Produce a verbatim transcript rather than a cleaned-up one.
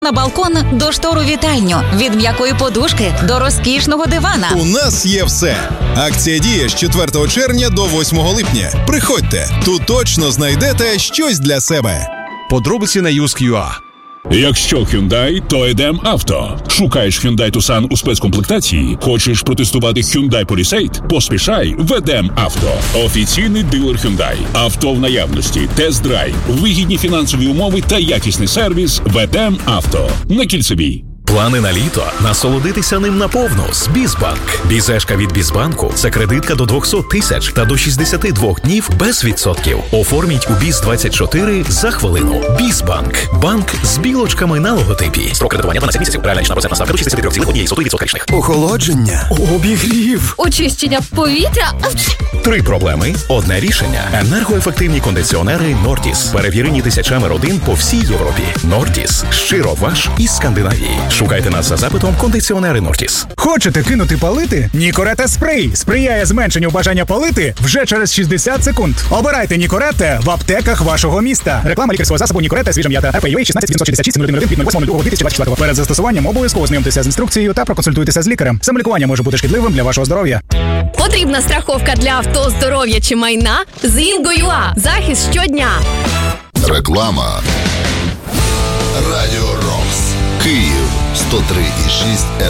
На балкон до штору вітальню, від м'якої подушки до розкішного дивана. У нас є все. Акція діє з четвертого червня до восьмого липня. Приходьте, тут точно знайдете щось для себе. Подробиці на юз крапка ю а. Якщо Hyundai, то Едем Авто. Шукаєш Hyundai Tucson у спецкомплектації? Хочеш протестувати Hyundai Palisade? Поспішай в Едем Авто. Офіційний дилер Hyundai. Авто в наявності, тест-драйв, вигідні фінансові умови та якісний сервіс в Едем Авто. На Кільцевій. Плани на літо – насолодитися ним наповну з Бізбанк. Бізешка від Бізбанку – це кредитка до двісті тисяч та до шістдесят два днів без відсотків. Оформіть у Біз двадцять чотири за хвилину. Бізбанк. Банк з білочками на логотипі. Строк кредитування дванадцять місяців. Реальна річна процентна ставка до шістдесят три цілих одна сотих відсотка річних. Охолодження. Обігрів. Очищення повітря. Три проблеми – одне рішення. Енергоефективні кондиціонери Нордіс. Перевірені тисячами родин по всій Європі. Нордіс. Щиро ваш із Скандинавії. Шукайте нас за запитом кондиціонери Нордіс. Хочете кинути палити? Нікорете спрей сприяє зменшенню бажання палити вже через шістдесят секунд. Обирайте Нікорете в аптеках вашого міста. Реклама лікарського засобу Нікорете свіжа м'ята. ар пі ю ей шістнадцять дев'ятсот шістдесят шість нуль один від восьмого лютого дві тисячі двадцять четвертого. Перед застосуванням обов'язково знайомтеся з інструкцією та проконсультуйтеся з лікарем. Самолікування може бути шкідливим для вашого здоров'я. Потрібна страховка для авто, здоров'я чи майна? З Інго.ua. Захист щодня. Реклама. Радіо Рокс. Київ сто три і шість еф ем.